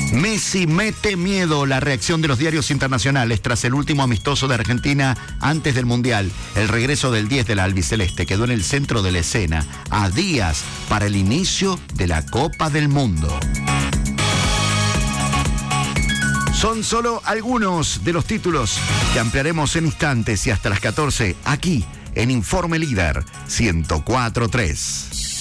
Messi mete miedo, la reacción de los diarios internacionales tras el último amistoso de Argentina antes del Mundial. El regreso del 10 de la albiceleste quedó en el centro de la escena, a días para el inicio de la Copa del Mundo. Son solo algunos de los títulos que ampliaremos en instantes y hasta las 14 aquí en Informe Líder 104.3.